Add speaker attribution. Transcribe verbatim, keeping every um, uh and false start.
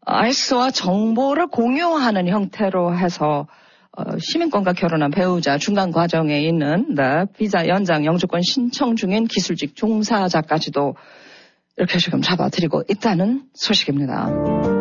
Speaker 1: 아이에스와 정보를 공유하는 형태로 해서 어, 시민권과 결혼한 배우자 중간 과정에 있는 네, 비자 연장 영주권 신청 중인 기술직 종사자까지도 이렇게 지금 잡아들이고 있다는 소식입니다.